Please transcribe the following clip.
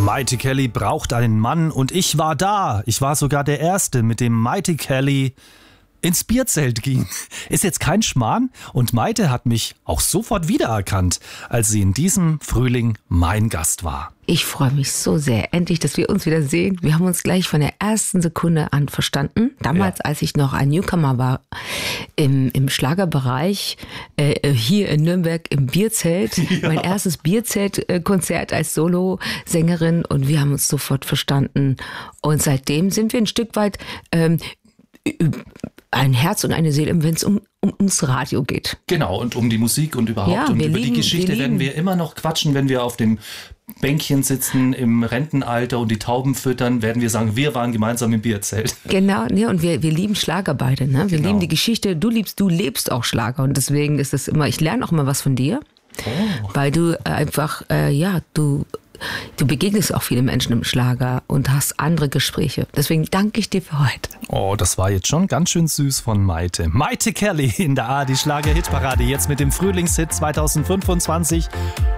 Maite Kelly braucht einen Mann und ich war da. Ich war sogar der Erste, mit dem Maite Kelly ins Bierzelt ging. Ist jetzt kein Schmarrn und Maite hat mich auch sofort wiedererkannt, als sie in diesem Frühling mein Gast war. Ich freue mich so sehr, endlich, dass wir uns wieder sehen. Wir haben uns gleich von der ersten Sekunde an verstanden. Damals, als ich noch ein Newcomer war im Schlagerbereich, hier in Nürnberg im Bierzelt. Ja. Mein erstes Bierzeltkonzert als Solosängerin und wir haben uns sofort verstanden. Und seitdem sind wir ein Stück weit ein Herz und eine Seele, wenn es ums Radio geht. Genau, und um die Musik und überhaupt. Ja, und über die Geschichte werden wir immer noch quatschen, wenn wir auf dem Bänkchen sitzen im Rentenalter und die Tauben füttern, werden wir sagen, wir waren gemeinsam im Bierzelt. Genau, ne, und wir lieben Schlager beide. Ne? Wir lieben die Geschichte. Du lebst auch Schlager und deswegen ist es immer, ich lerne auch immer was von dir, weil du einfach, du begegnest auch viele Menschen im Schlager und hast andere Gespräche. Deswegen danke ich dir für heute. Oh, das war jetzt schon ganz schön süß von Maite. Maite Kelly in der ARD Schlager-Hitparade, jetzt mit dem Frühlingshit 2025.